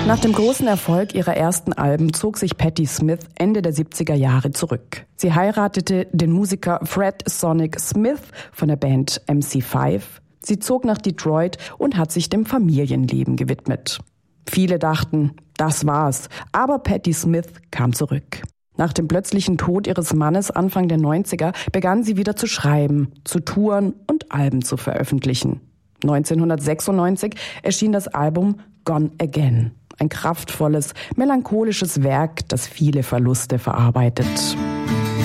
Nach dem großen Erfolg ihrer ersten Alben zog sich Patti Smith Ende der 70er Jahre zurück. Sie heiratete den Musiker Fred Sonic Smith von der Band MC5. Sie zog nach Detroit und hat sich dem Familienleben gewidmet. Viele dachten, das war's, aber Patti Smith kam zurück. Nach dem plötzlichen Tod ihres Mannes Anfang der 90er begann sie wieder zu schreiben, zu touren und Alben zu veröffentlichen. 1996 erschien das Album Gone Again. Ein kraftvolles, melancholisches Werk, das viele Verluste verarbeitet.